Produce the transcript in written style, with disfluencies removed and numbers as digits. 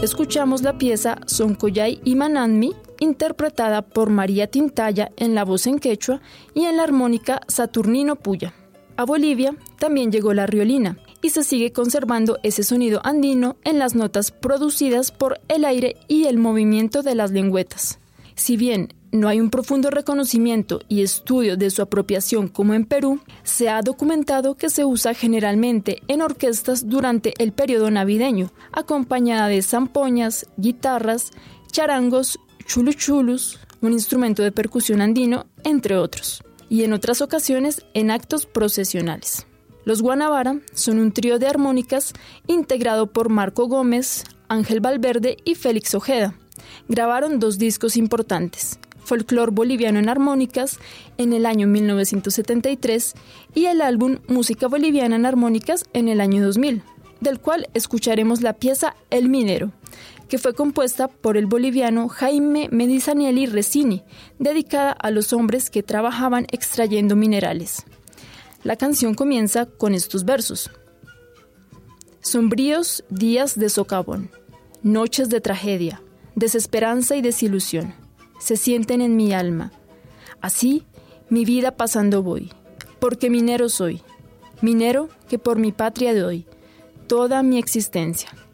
Escuchamos la pieza Soncollay y Mananmi, interpretada por María Tintaya en la voz en quechua y en la armónica Saturnino Puya. A Bolivia también llegó la riolina y se sigue conservando ese sonido andino en las notas producidas por el aire y el movimiento de las lengüetas. Si bien no hay un profundo reconocimiento y estudio de su apropiación como en Perú, se ha documentado que se usa generalmente en orquestas durante el periodo navideño, acompañada de zampoñas, guitarras, charangos, chuluchulus, un instrumento de percusión andino, entre otros, y en otras ocasiones en actos procesionales. Los Guanabara son un trío de armónicas integrado por Marco Gómez, Ángel Valverde y Félix Ojeda. Grabaron 2 discos importantes: Folclor Boliviano en Armónicas en el año 1973 y el álbum Música Boliviana en Armónicas en el año 2000, del cual escucharemos la pieza El Minero, que fue compuesta por el boliviano Jaime Medizanelli Resini, dedicada a los hombres que trabajaban extrayendo minerales. La canción comienza con estos versos: sombríos días de socavón, noches de tragedia, desesperanza y desilusión se sienten en mi alma. Así mi vida pasando voy, porque minero soy, minero que por mi patria doy toda mi existencia.